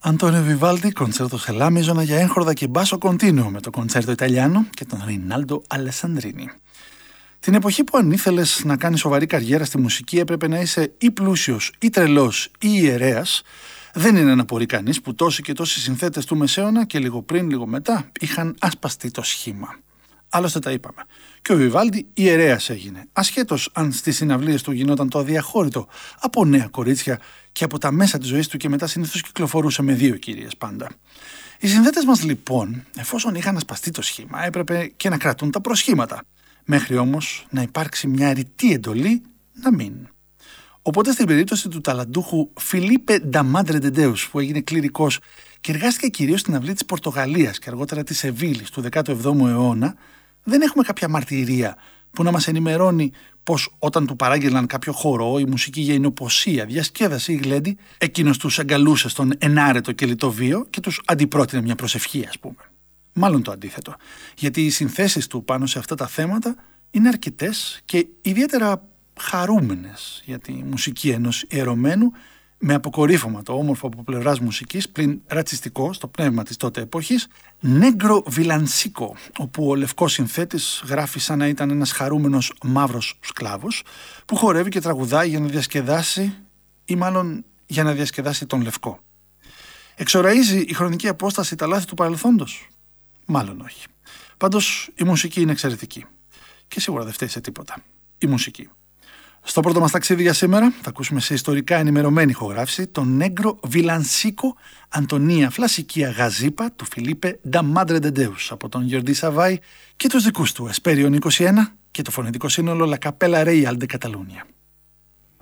Αντώνιο Βιβάλντι, κοντσέρτο σε λα μέζωνα για έγχορδα και μπάσο κοντίνουο με το κοντσέρτο Ιταλιάνο και τον Ρινάλντο Αλεσανδρίνη. Την εποχή που αν ήθελες να κάνεις σοβαρή καριέρα στη μουσική έπρεπε να είσαι ή πλούσιος ή τρελός ή ιερέας, δεν είναι να μπορεί κανείς που τόσοι και τόσοι συνθέτες του Μεσαίωνα και λίγο πριν λίγο μετά είχαν ασπαστεί το σχήμα. Άλλωστε τα είπαμε. Και ο Βιβάλντι ιερέας έγινε, ασχέτως αν στις συναυλίες του γινόταν το αδιαχώρητο από νέα κορίτσια και από τα μέσα της ζωής του και μετά συνήθως κυκλοφορούσε με δύο κυρίες πάντα. Οι συνθέτες μας λοιπόν, εφόσον είχαν ασπαστεί το σχήμα, έπρεπε και να κρατούν τα προσχήματα, μέχρι όμως να υπάρξει μια ρητή εντολή να μείνουν. Οπότε στην περίπτωση του ταλαντούχου Φιλίπε ντα Μάντρε ντε Ντέους, που έγινε κληρικός και εργάστηκε κυρίως στην αυλή της Πορτογαλίας και αργότερα της Σεβίλης του 17ου αιώνα, δεν έχουμε κάποια μαρτυρία που να μας ενημερώνει πως όταν του παράγγελναν κάποιο χορό, η μουσική για εινοποσία, διασκέδαση ή γλέντι, εκείνος τους εγκαλούσε στον ενάρετο και λιτό βίο και τους αντιπρότεινε μια προσευχή, ας πούμε. Μάλλον το αντίθετο, γιατί οι συνθέσεις του πάνω σε αυτά τα θέματα είναι αρκετές και ιδιαίτερα χαρούμενες για τη μουσική ενός ιερωμένου, με αποκορύφωμα το όμορφο από πλευράς μουσικής, πλην ρατσιστικό στο πνεύμα της τότε εποχής, Νέγκρο Βιλανσίκο, όπου ο λευκός συνθέτης γράφει σαν να ήταν ένας χαρούμενος μαύρος σκλάβος που χορεύει και τραγουδάει για να διασκεδάσει ή μάλλον για να διασκεδάσει τον λευκό. Εξοραίζει η χρονική απόσταση τα λάθη του παρελθόντος? Μάλλον όχι. Πάντως η μουσική είναι εξαιρετική και σίγουρα δεν φταίει σε τίποτα. Η μουσική. Στο πρώτο μας ταξίδι για σήμερα θα ακούσουμε σε ιστορικά ενημερωμένη ηχογράφηση τον Νέγκρο Βιλανσίκο Αντωνία Φλασικία Γαζίπα του Φιλίπε ντα Μάντρε ντε Ντέους από τον Γιορντί Σαβάη και τους δικούς του Εσπέριον 21 και το φωνητικό σύνολο La Capella Real de Catalunya.